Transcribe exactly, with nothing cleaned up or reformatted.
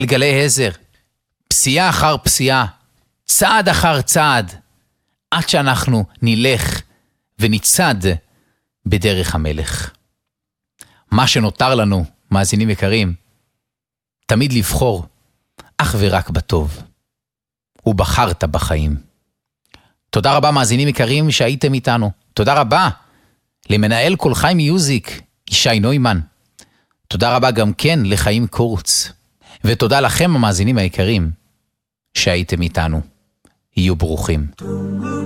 לגלי עזר, פסיעה אחר פסיעה, צעד אחר צעד, עד שאנחנו נלך וניצד בדרך המלך. מה שנותר לנו, מאזינים יקרים, תמיד לבחור אך ורק בטוב. ובחרת בחיים. תודה רבה מאזינים יקרים שהייתם איתנו. תודה רבה למנהל כל חי מיוזיק, ישי נוימן. תודה רבה גם כן לחיים קורץ. ותודה לכם המאזינים היקרים שהייתם איתנו. יהיו ברוכים.